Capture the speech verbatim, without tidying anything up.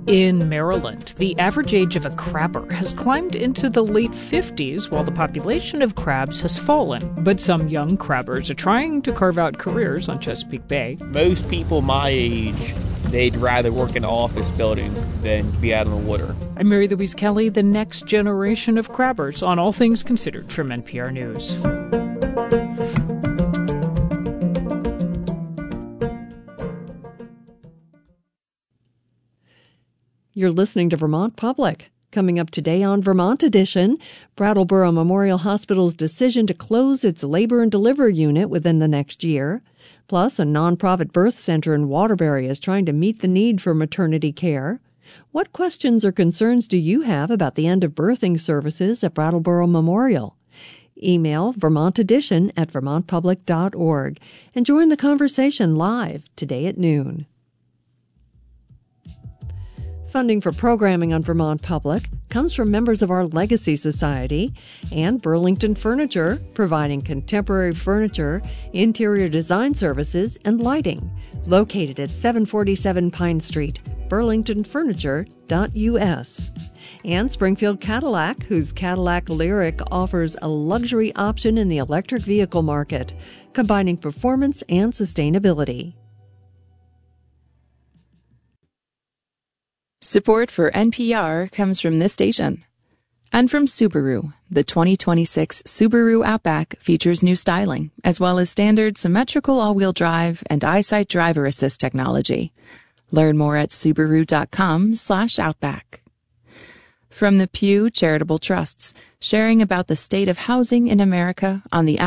In Maryland, the average age of a crabber has climbed into the late fifties while the population of crabs has fallen. But some young crabbers are trying to carve out careers on Chesapeake Bay. Most people my age, they'd rather work in an office building than be out on the water. I'm Mary Louise Kelly, the next generation of crabbers on All Things Considered from N P R News. You're listening to Vermont Public. Coming up today on Vermont Edition, Brattleboro Memorial Hospital's decision to close its labor and delivery unit within the next year. Plus, a nonprofit birth center in Waterbury is trying to meet the need for maternity care. What questions or concerns do you have about the end of birthing services at Brattleboro Memorial? Email Vermont Edition at vermont public dot org and join the conversation live today at noon. Funding for programming on Vermont Public comes from members of our Legacy Society and Burlington Furniture, providing contemporary furniture, interior design services, and lighting. Located at seven forty-seven Pine Street, burlington furniture dot U S. And Springfield Cadillac, whose Cadillac Lyric offers a luxury option in the electric vehicle market, combining performance and sustainability. Support for N P R comes from this station. And from Subaru. The twenty twenty-six Subaru Outback features new styling, as well as standard symmetrical all-wheel drive and EyeSight driver assist technology. Learn more at subaru.com slash outback. From the Pew Charitable Trusts, sharing about the state of housing in America on the